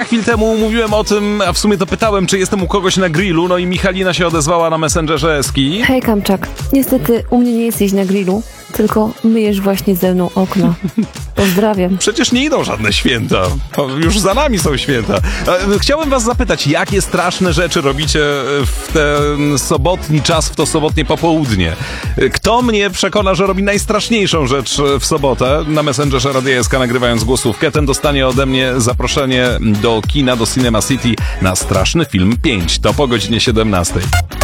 chwil temu mówiłem o tym, a w sumie to pytałem, czy jestem u kogoś na grillu, no i Michalina się odezwała na Messengerze Eski. Hej Kamczak, niestety u mnie nie jesteś na grillu, tylko myjesz właśnie ze mną okno. Pozdrawiam. Przecież nie idą żadne święta. Już za nami są święta. Chciałem was zapytać, jakie straszne rzeczy robicie w ten sobotni czas, w to sobotnie popołudnie? Kto mnie przekona, że robi najstraszniejszą rzecz w sobotę na Messengerze Radia SK, nagrywając głosówkę, ten dostanie ode mnie zaproszenie do kina, do Cinema City na straszny film 5. To po godzinie 17.